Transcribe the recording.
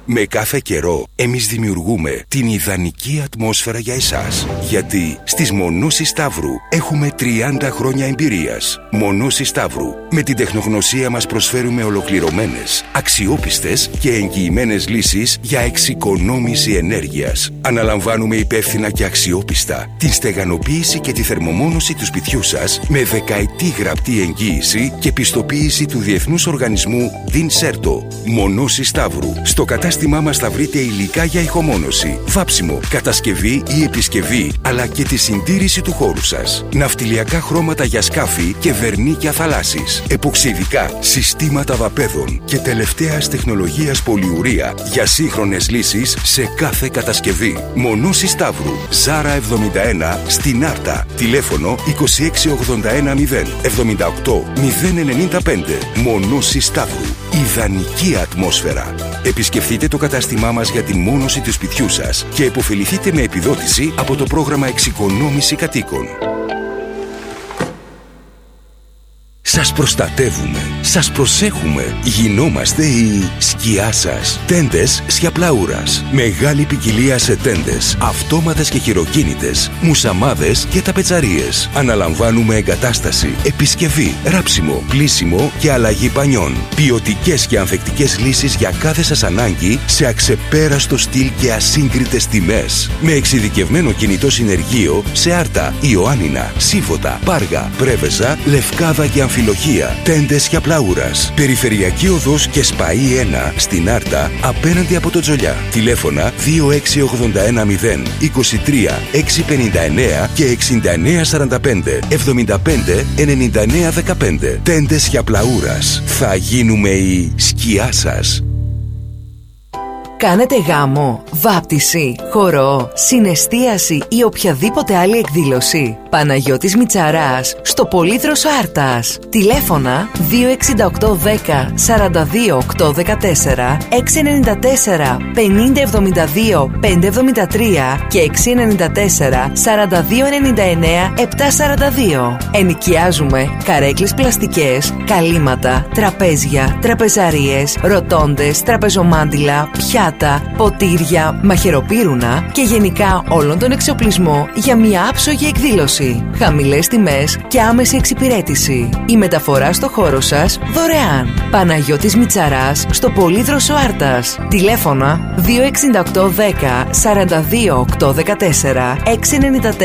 Με κάθε καιρό, εμείς δημιουργούμε την ιδανική ατμόσφαιρα για εσάς. Γιατί στις Μονώσεις Σταύρου έχουμε 30 χρόνια εμπειρίας. Μονώσεις Σταύρου. Με την τεχνογνωσία μας προσφέρουμε ολοκληρωμένες, αξιόπιστες και εγγυημένες λύσεις για εξοικονόμηση ενέργειας. Αναλαμβάνουμε υπεύθυνα και αξιόπιστα την στεγανοποίηση και τη θερμομόνωση του σπιτιού σας με δεκαετή γραπτή εγγύηση και πιστοποίηση του Διεθνούς Οργανισμού DIN-CERTO. Μονώσεις Σταύρου. Στο κατάστημά μας θα βρείτε υλικά για ηχομόνωση, βάψιμο, κατασκευή ή επισκευή, αλλά και τη συντήρηση του χώρου σας. Ναυτιλιακά χρώματα για σκάφη και βερνίκια θαλάσσης. Εποξιδικά, συστήματα βαπέδων και τελευταίας τεχνολογίας πολυουρία για σύγχρονες λύσεις σε κάθε κατασκευή. Μονώσεις Σταύρου. Ζάρα 71 στην Άρτα. Τηλέφωνο 26810 78 095. Μονώσεις Σταύρου. Ιδανική ατμόσφαιρα. Επισκεφτείτε το κατάστημά μας για τη μόνωση του σπιτιού σας και επωφεληθείτε με επιδότηση από το πρόγραμμα Εξοικονόμηση Κατοίκων. Σας προστατεύουμε, σας προσέχουμε. Γινόμαστε η σκιά σας. Τέντες Σιαπλαούρας. Μεγάλη ποικιλία σε τέντες, αυτόματες και χειροκίνητες, μουσαμάδες και ταπετσαρίες. Αναλαμβάνουμε εγκατάσταση, επισκευή, ράψιμο, πλύσιμο και αλλαγή πανιών. Ποιοτικές και ανθεκτικές λύσεις για κάθε σας ανάγκη σε αξεπέραστο στυλ και ασύγκριτες τιμές. Με εξειδικευμένο κινητό συνεργείο σε Άρτα, Ιωάννινα, Σύφωτα, Πάργα, Πρέβεζα, Λευκάδα και Αμφιλοχία. Τέντες Σιαπλαούρας. Περιφερειακή οδός και Σπαΐ 1 στην Άρτα απέναντι από το Τζολιά. Τηλέφωνα 26810 23 659 και 6945 75 99 15. Τέντες Σιαπλαούρας. Θα γίνουμε η σκιά σας. Κάνετε γάμο, βάπτιση, χορό, συναισθίαση ή οποιαδήποτε άλλη εκδήλωση? Παναγιώτης Μητσαράς, στο Πολύδροσο Άρτας. Τηλέφωνα 26810 42 814 694 50 72 573 και 694 42 99 742. Ενοικιάζουμε καρέκλες πλαστικές, καλύματα, τραπέζια, τραπεζαρίες, ροτόντες, τραπεζομάντιλα, πιάτα, ποτήρια, μαχαιροπύρουνα και γενικά όλον τον εξοπλισμό για μια άψογη εκδήλωση. Χαμηλές τιμές και άμεση εξυπηρέτηση. Η μεταφορά στο χώρο σας δωρεάν. Παναγιώτης Μητσαράς, στο Πολύδροσο Άρτας. Τηλέφωνα 26810 42 814 694